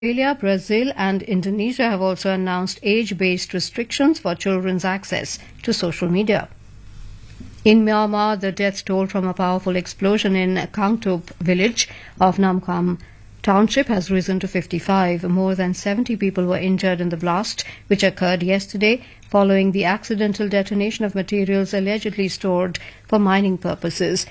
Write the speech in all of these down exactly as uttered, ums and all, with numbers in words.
Australia, Brazil, and Indonesia have also announced age-based restrictions for children's access to social media. In Myanmar, the death toll from a powerful explosion in Kangtup village of Namkham Township has risen to fifty-five. More than seventy people were injured in the blast, which occurred yesterday following the accidental detonation of materials allegedly stored for mining purposes.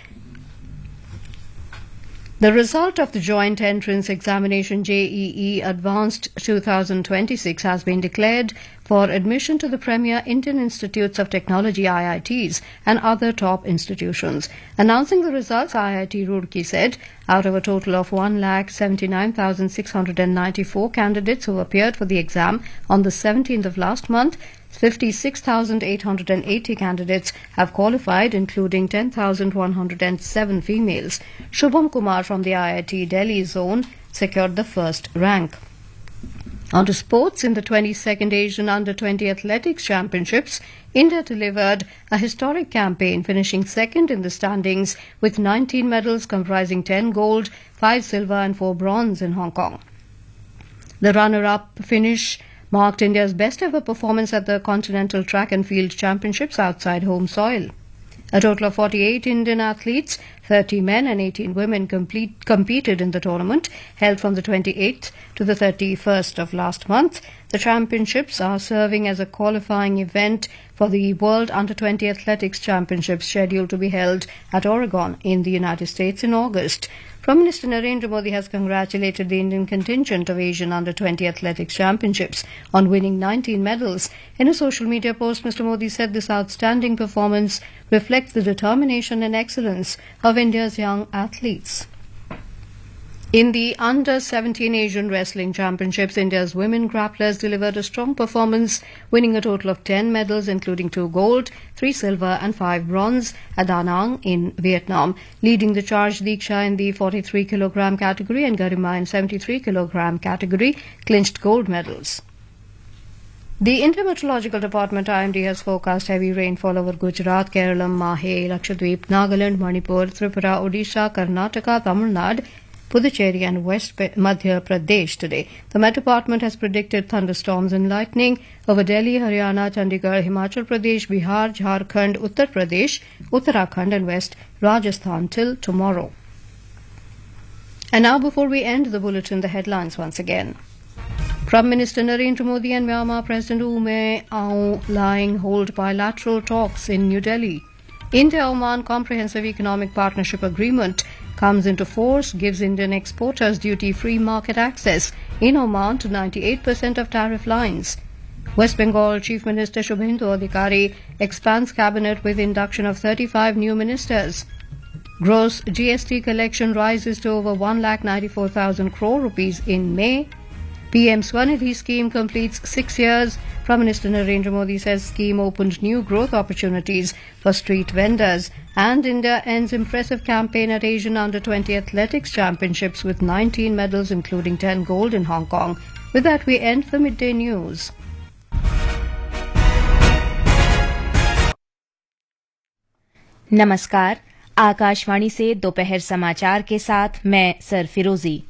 The result of the Joint Entrance Examination J E E Advanced twenty twenty-six has been declared for admission to the premier Indian Institutes of Technology I I Ts and other top institutions. Announcing the results, I I T Roorkee said, out of a total of one lakh seventy-nine thousand six hundred ninety-four candidates who appeared for the exam on the seventeenth of last month, fifty-six thousand eight hundred eighty candidates have qualified, including ten thousand one hundred seven females. Shubham Kumar from the I I T Delhi zone secured the first rank. On to sports. In the twenty-second Asian Under twenty Athletics Championships, India delivered a historic campaign, finishing second in the standings with nineteen medals comprising ten gold, five silver and four bronze in Hong Kong. The runner-up finish marked India's best ever performance at the Continental Track and Field Championships outside home soil. A total of forty-eight Indian athletes, thirty men and eighteen women complete, competed in the tournament, held from the twenty-eighth to the thirty-first of last month. The championships are serving as a qualifying event for the World Under twenty Athletics Championships scheduled to be held at Oregon in the United States in August. Prime Minister Narendra Modi has congratulated the Indian contingent of Asian Under twenty Athletics Championships on winning nineteen medals. In a social media post, Mister Modi said this outstanding performance reflects the determination and excellence of India's young athletes. In the Under seventeen Asian Wrestling Championships, India's women grapplers delivered a strong performance, winning a total of ten medals, including two gold, three silver and five bronze at Da Nang in Vietnam. Leading the charge, Diksha in the forty-three kilogram category and Garima in seventy-three kilogram category clinched gold medals. The Indian Meteorological Department I M D has forecast heavy rainfall over Gujarat, Kerala, Mahe, Lakshadweep, Nagaland, Manipur, Tripura, Odisha, Karnataka, Tamil Nadu, Puducherry and West Madhya Pradesh today. The Met Department has predicted thunderstorms and lightning over Delhi, Haryana, Chandigarh, Himachal Pradesh, Bihar, Jharkhand, Uttar Pradesh, Uttarakhand and West Rajasthan till tomorrow. And now, before we end the bulletin, the headlines once again. Prime Minister Narendra Modi and Myanmar President U Min Aung Hlaing hold bilateral talks in New Delhi. India-Oman Comprehensive Economic Partnership Agreement comes into force, gives Indian exporters duty-free market access in Oman to ninety-eight percent of tariff lines. West Bengal Chief Minister Shubhendu Adhikari expands cabinet with induction of thirty-five new ministers. Gross G S T collection rises to over one lakh ninety-four thousand crore rupees in May. P M Swanidhi scheme completes six years. Prime Minister Narendra Modi says scheme opened new growth opportunities for street vendors. And India ends impressive campaign at Asian Under twenty Athletics Championships with nineteen medals, including ten gold in Hong Kong. With that, we end the midday news. नमस्कार, आकाशवाणी से दोपहर समाचार के साथ मैं sir फिरोजी।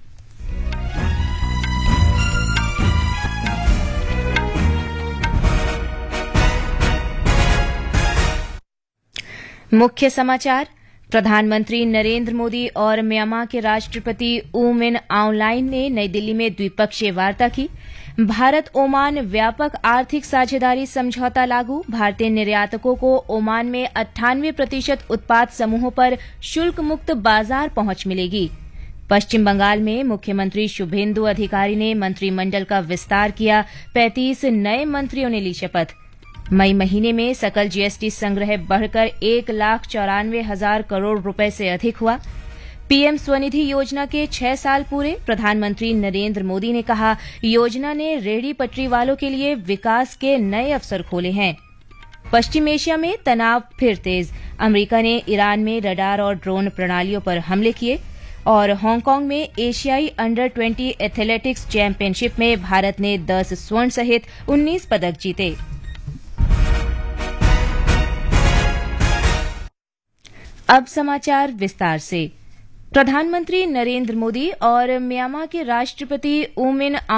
मुख्य समाचार। प्रधानमंत्री नरेंद्र मोदी और म्यांमार के राष्ट्रपति ऊ मिन आउंग ह्लाइंग ने नई दिल्ली में द्विपक्षीय वार्ता की। भारत ओमान व्यापक आर्थिक साझेदारी समझौता लागू। भारतीय निर्यातकों को ओमान में अट्ठानवे प्रतिशत उत्पाद समूहों पर शुल्क मुक्त बाजार पहुंच मिलेगी। पश्चिम बंगाल में मुख्यमंत्री शुभेंदु अधिकारी ने मंत्रिमंडल का विस्तार किया। पैंतीस नए मंत्रियों ने ली शपथ। मई महीने में सकल जीएसटी संग्रह बढ़कर एक लाख चौरानवे हजार करोड़ रुपए से अधिक हुआ। पीएम स्वनिधि योजना के छह साल पूरे। प्रधानमंत्री नरेंद्र मोदी ने कहा, योजना ने रेहड़ी पटरी वालों के लिए विकास के नए अवसर खोले हैं। पश्चिम एशिया में तनाव फिर तेज। अमेरिका ने ईरान में रडार और ड्रोन प्रणालियों पर हमले किए। और हांगकांग में एशियाई अंडर ट्वेंटी एथलेटिक्स चैंपियनशिप में भारत ने दस स्वर्ण सहित उन्नीस पदक जीते। अब समाचार विस्तार से। प्रधानमंत्री नरेंद्र मोदी और म्यांमार के राष्ट्रपति ऊ मिन